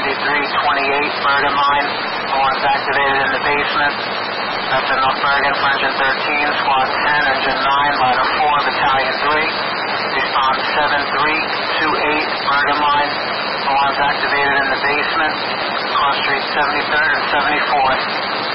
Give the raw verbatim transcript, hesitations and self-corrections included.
seventy-three twenty-eight, Bergen mine. Alarms activated in the basement. That's in North Bergen for Engine thirteen, Squad ten, Engine nine, Ladder four, Battalion three. Response seven three two eight, Bergen mine. Alarms activated in the basement. Cross Street seventy-third and seventy-fourth.